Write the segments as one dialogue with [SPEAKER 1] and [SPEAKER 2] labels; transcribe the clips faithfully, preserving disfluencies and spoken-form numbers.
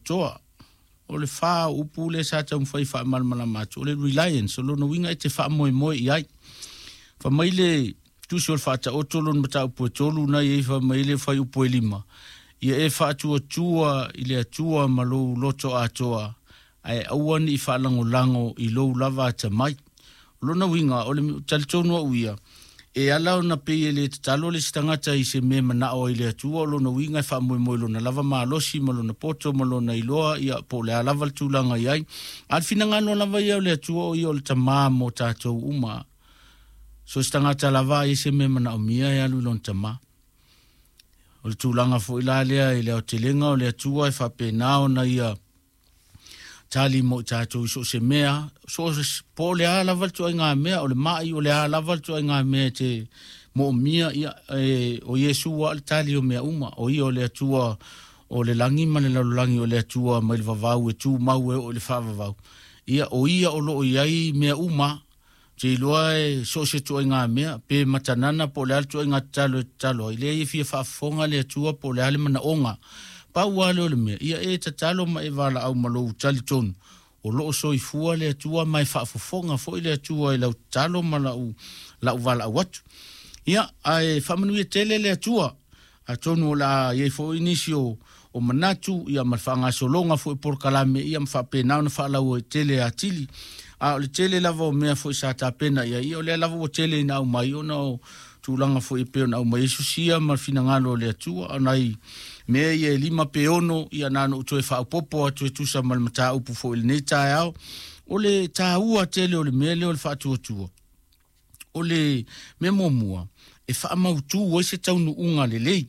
[SPEAKER 1] toa. O le wha upu le sa tau mwhai wha malamala matu. O le reliance, o lona winga e te wha moe moe iai. Wha mai le tusi o le wha ta o tolo na mata upu e tolu na i wha mai le whai upu e lima. Ia e wha atua tua i le atua ma lou loto a toa. Ai auani i wha lango lango i lou lava ata mai. O lona winga o le talitonu a uia. E alau na pe le talo le stangata i se me mana o ile atua lo na winga fa mo mo lo na lava ma losi mo lo na poto mo lo na iloa ia po le lava tulanga iai al finanga no lava ia le atua o io le tama mo tato uma so stangata lava i se me mana o mia ia lu lon tama o le tulanga fo ila le ile o telenga o le atua e fa pe nao na ia tali mo tato so se mea so po le ala valtu nga mea o le mai o le ala valtu nga mea te mo mia ia e, o Yesu wa tali o mea uma o i o le atua o le langi ma le langi o le atua ma le vavau e tu mau e o le favavau ia o ia o lo iai mea uma te loa e so se tu nga mea pe matanana po le altu nga talo talo ile i fia fa fonga le atua po le ale mana onga pa wale o le mea, ia e tatalo ma e wala au malo tali tonu. O loo so i fua le atua mai whaafofonga fo i le atua i lau talo ma lau, lau wala au watu. Ia, ai whamanu i tele le atua, a tonu o la iei fo inisi o, o manatu, ia malwhanga solonga fo i porkalame, ia mwhapenao na whaalau o tele a tili. A o le tele lava o mea fo i sa tapena, ia ia o le lava o tele ina au mai, o na o tūlanga fo i peo na au mai, Yesu sia malwhina ngalo le atua, anai, mea ia lima peono ia nano utoe whaupopo atu e tusa malmata upu fo ili nei tae au. O le tāua tele o le mea leo le whaatuatua. O le mea momua e whaamautu o se taunu unga le lei.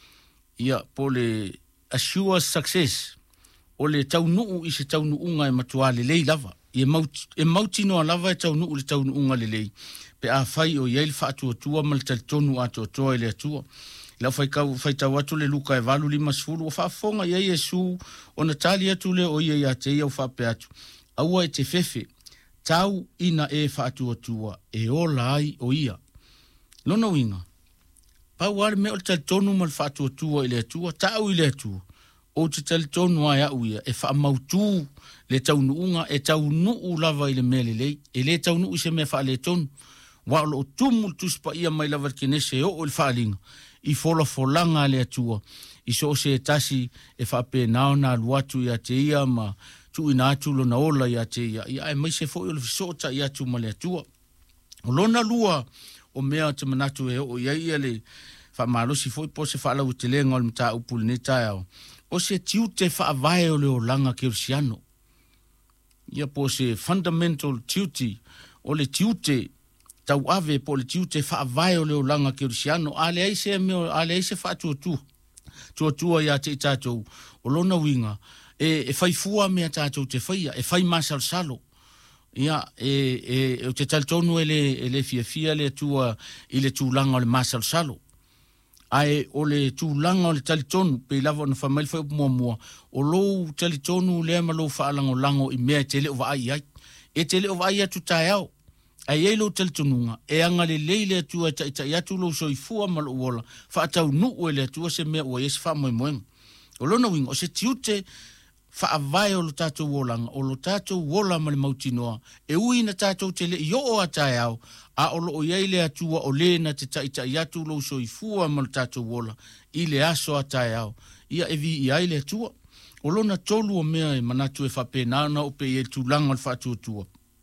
[SPEAKER 1] Ia po le assure success. O le taunu i se taunu unga e matua le lei lava. E mauti, e mauti noa lava e taunu le taunu unga le lei. Pe a whai o iei le whaatuatua mal talitonu ato toa i le atua. La fai kau fai tau atu le luka e valu lima sfulu o whaafonga ia Yesu o natali atu le o ia ia te ia o whape atu. Aua e te fefe, tau ina e whaatu atua e o lai o ia. Lona winga, pau wale me o le talitonu ma le whaatu atua i le atua, tau i le atua. O te talitonu ai au ia e whaamautu le taunuunga e taunuu lava i le mea le lei. E le taunuu i se mea wha le tonu. Wa o tumu tuspa ia mai lava kinese o o le whaalinga. I fola folanga le atua, i so se tasi e whape nao na luatu i a te ia ma tu ina atu lo na ola i a te ia, i ai mai se fo i o le fisota i atu ma le atua. O lona lua o mea te manatu e o ia ia le whamalosi fo i po se whaalau te lenga o le mta upuli ne tae au. O se tiu te whaavae o le o langa kirsiano. Ia po se fundamental duty o le tiu te tau ave po le tiu te whaavae o leo langa kirisiano, a le aise meo, a le aise whaatua tu, tua tua ia te tātou, o lona winga, e, e whaifua mea tātou te whaia, e whai masal salo, ia, e, e, e te talitonu e le, e le fia fia le tua, i le tūlanga o le masal salo, ai o le tūlanga o le talitonu, pe lava na whamail whai mua mua, o lou talitonu lea ma lou whaalango lango i mea te leo vai ai, e te leo vai atu tae au, ai ei lo talitonunga, e anga le leile atua ta ita iatu lo so i fua malo uola, wha atau nuu e le atua se mea ua esi wha moe moenga. O lona winga, o se tiute wha avai o lo tātou uolanga, o lo tātou uola ma le mautinoa, e ui na tātou te le i o a tae au, a o lo o iei le atua o le na te ta ita iatu lo so i fua ma lo tātou uola, i le aso a tae au, ia e vi i ai le atua. O lona tolu o mea e manatu e whape nana o pe e tūlanga le wha tua.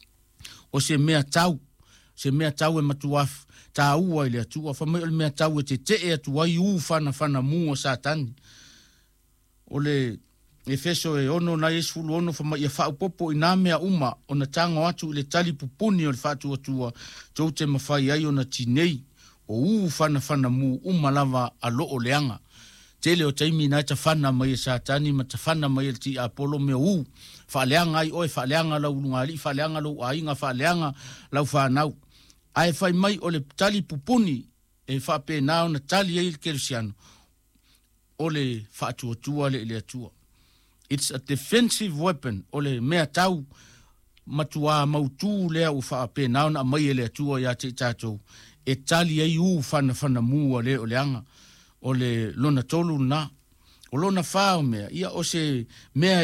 [SPEAKER 1] O se mea tau, se mea tau e matuaf, tā ua ile atua, whamai o le mea tau e te te e atua i u whana whana mua sātani. O le Efeso e ono na Yesu fulu ono whamai ia whaupopo i nā mea uma, o na tango atu i le tali pupuni o le whātua atua, tau te mawhai ai o na tinei, o u whana whana mu uma lava a loo leanga. Tele o taimi na ta whana mai e sātani, ma ta whana mai e ti Apollo mea u, whaaleanga ai oe, whaaleanga lau lungali, whaaleanga lau ainga, whaaleanga lau whanau. Ai whai mai o le tali pupuni e whape nao na tali e il kerisiano. O le whaatuatua le ile atua. It's a defensive weapon. O le mea tau matua mautu lea u whape nao na mai ele atua ya te tātou. E tali e u whana whana mua le o le anga. O le lona tolu na. O lona whao mea. Ia o se mea